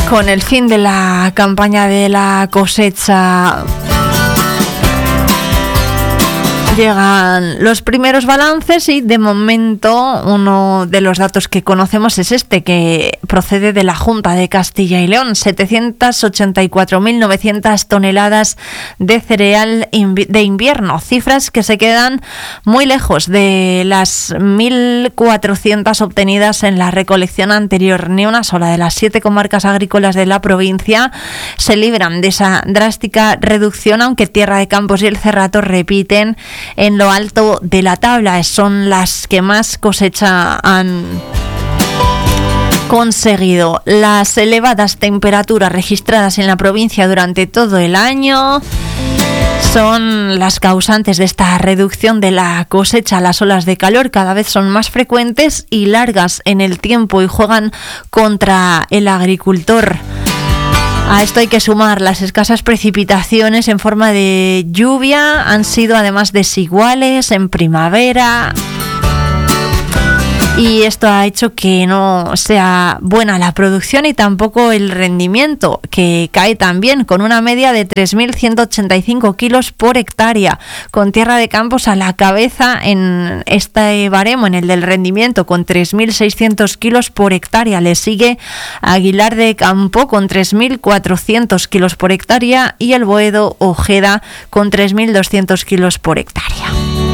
Con el fin de la campaña de la cosecha llegan los primeros balances y de momento uno de los datos que conocemos es este, que procede de la Junta de Castilla y León: 784.900 toneladas de cereal de invierno, cifras que se quedan muy lejos de las 1.400 obtenidas en la recolección anterior. Ni una sola de las 7 comarcas agrícolas de la provincia se libran de esa drástica reducción, aunque Tierra de Campos y el Cerrato repiten en lo alto de la tabla. Son las que más cosecha han conseguido. Las elevadas temperaturas registradas en la provincia durante todo el año son las causantes de esta reducción de la cosecha. Las olas de calor cada vez son más frecuentes y largas en el tiempo y juegan contra el agricultor. A esto hay que sumar las escasas precipitaciones en forma de lluvia. Han sido además desiguales en primavera. Y esto ha hecho que no sea buena la producción y tampoco el rendimiento, que cae también con una media de 3.185 kilos por hectárea, con Tierra de Campos a la cabeza en este baremo, en el del rendimiento, con 3.600 kilos por hectárea. Le sigue Aguilar de Campo con 3.400 kilos por hectárea y el Boedo Ojeda con 3.200 kilos por hectárea.